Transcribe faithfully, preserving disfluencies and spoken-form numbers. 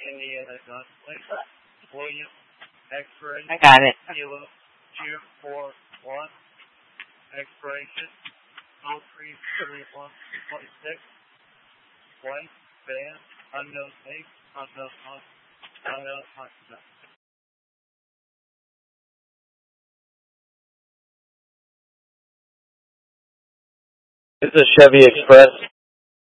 Indiana Gunflake, William, X-ray, I got it. Kilo, two four one, expiration, oh three three one twenty-six, white, van, unknown make, unknown month, unknown month. This is Chevy Express.